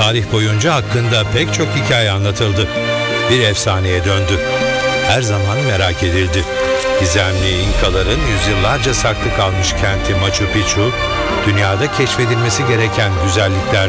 Tarih boyunca hakkında pek çok hikaye anlatıldı. Bir efsaneye döndü. Her zaman merak edildi. Gizemli İnkaların yüzyıllarca saklı kalmış kenti Machu Picchu, dünyada keşfedilmesi gereken güzellikler